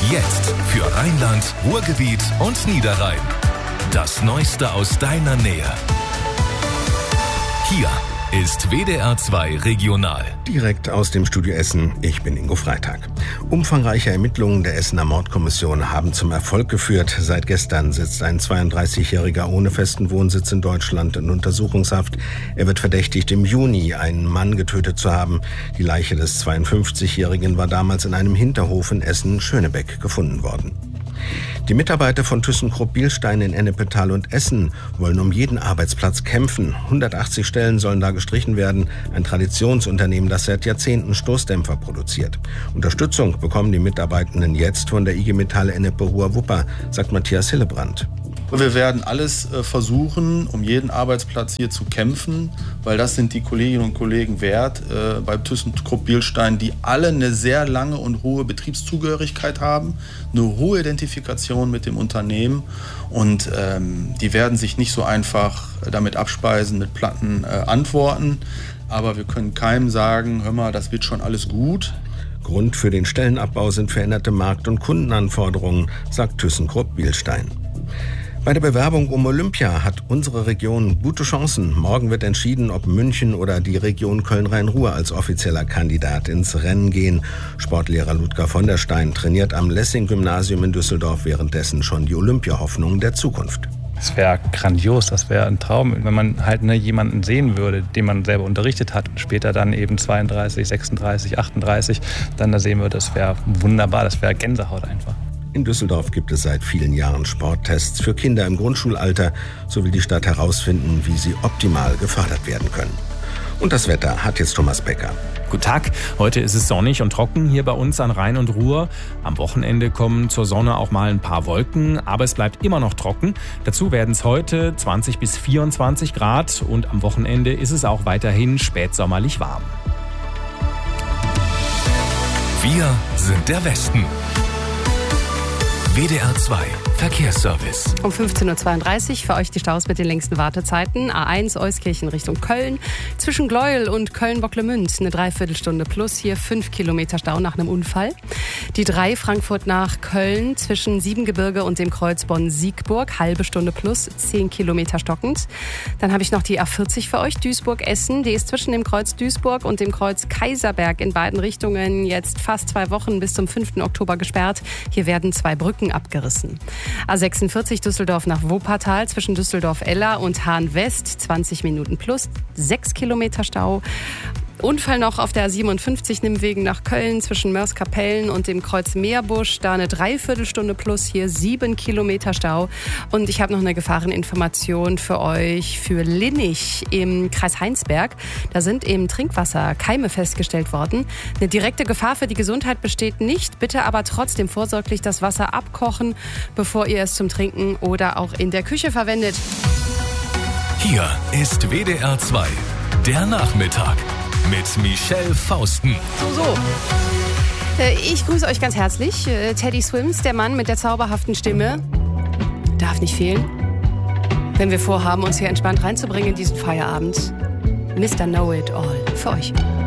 Jetzt für Rheinland, Ruhrgebiet und Niederrhein. Das Neueste aus deiner Nähe. Hier ist WDR 2 Regional. Direkt aus dem Studio Essen, ich bin Ingo Freitag. Umfangreiche Ermittlungen der Essener Mordkommission haben zum Erfolg geführt. Seit gestern sitzt ein 32-Jähriger ohne festen Wohnsitz in Deutschland in Untersuchungshaft. Er wird verdächtigt, im Juni einen Mann getötet zu haben. Die Leiche des 52-Jährigen war damals in einem Hinterhof in Essen-Schönebeck gefunden worden. Die Mitarbeiter von ThyssenKrupp Bielstein in Ennepetal und Essen wollen um jeden Arbeitsplatz kämpfen. 180 Stellen sollen da gestrichen werden. Ein Traditionsunternehmen, das seit Jahrzehnten Stoßdämpfer produziert. Unterstützung bekommen die Mitarbeitenden jetzt von der IG Metall Ennepe-Ruhr-Wupper, sagt Matthias Hillebrand. Wir werden alles versuchen, um jeden Arbeitsplatz hier zu kämpfen, weil das sind die Kolleginnen und Kollegen wert bei ThyssenKrupp Bielstein, die alle eine sehr lange und hohe Betriebszugehörigkeit haben, eine hohe Identifikation mit dem Unternehmen und die werden sich nicht so einfach damit abspeisen mit platten Antworten. Aber wir können keinem sagen, hör mal, das wird schon alles gut. Grund für den Stellenabbau sind veränderte Markt- und Kundenanforderungen, sagt ThyssenKrupp Bielstein. Bei der Bewerbung um Olympia hat unsere Region gute Chancen. Morgen wird entschieden, ob München oder die Region Köln-Rhein-Ruhr als offizieller Kandidat ins Rennen gehen. Sportlehrer Ludger von der Stein trainiert am Lessing-Gymnasium in Düsseldorf währenddessen schon die Olympia-Hoffnung der Zukunft. Das wäre grandios, das wäre ein Traum, wenn man halt jemanden sehen würde, den man selber unterrichtet hat. Später dann eben 32, 36, 38, dann da sehen wir, das wäre wunderbar, das wäre Gänsehaut einfach. In Düsseldorf gibt es seit vielen Jahren Sporttests für Kinder im Grundschulalter. So will die Stadt herausfinden, wie sie optimal gefördert werden können. Und das Wetter hat jetzt Thomas Becker. Guten Tag, heute ist es sonnig und trocken hier bei uns an Rhein und Ruhr. Am Wochenende kommen zur Sonne auch mal ein paar Wolken, aber es bleibt immer noch trocken. Dazu werden es heute 20 bis 24 Grad und am Wochenende ist es auch weiterhin spätsommerlich warm. Wir sind der Westen. WDR 2 Verkehrsservice. Um 15.32 Uhr für euch die Staus mit den längsten Wartezeiten. A1 Euskirchen Richtung Köln. Zwischen Gleuel und Köln-Bocklemünd eine Dreiviertelstunde plus. Hier 5 Kilometer Stau nach einem Unfall. Die 3 Frankfurt nach Köln zwischen Siebengebirge und dem Kreuz Bonn-Siegburg. Halbe Stunde plus, 10 Kilometer stockend. Dann habe ich noch die A40 für euch. Duisburg-Essen. Die ist zwischen dem Kreuz Duisburg und dem Kreuz Kaiserberg in beiden Richtungen jetzt fast 2 Wochen bis zum 5. Oktober gesperrt. Hier werden 2 Brücken abgerissen. A46 Düsseldorf nach Wuppertal zwischen Düsseldorf-Eller und Hahn-West 20 Minuten plus, 6 Kilometer Stau. Unfall noch auf der A57 Nimmwegen nach Köln zwischen Mörs-Kapellen und dem Kreuz Meerbusch. Da eine Dreiviertelstunde plus, hier 7 Kilometer Stau. Und ich habe noch eine Gefahreninformation für euch für Linnich im Kreis Heinsberg. Da sind im Trinkwasser Keime festgestellt worden. Eine direkte Gefahr für die Gesundheit besteht nicht. Bitte aber trotzdem vorsorglich das Wasser abkochen, bevor ihr es zum Trinken oder auch in der Küche verwendet. Hier ist WDR 2, der Nachmittag. Mit Michelle Fausten. So. Ich grüße euch ganz herzlich. Teddy Swims, der Mann mit der zauberhaften Stimme, darf nicht fehlen, wenn wir vorhaben, uns hier entspannt reinzubringen in diesen Feierabend. Mr. Know It All für euch.